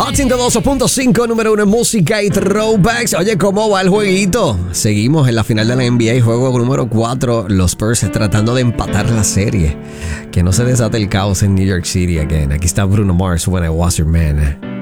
Hot 102.5, número 1 en música y throwbacks. Oye, ¿cómo va el jueguito? Seguimos en la final de la NBA, juego número 4. Los Spurs tratando de empatar la serie. Que no se desate el caos en New York City again. Aquí está Bruno Mars, When I Was Your Man.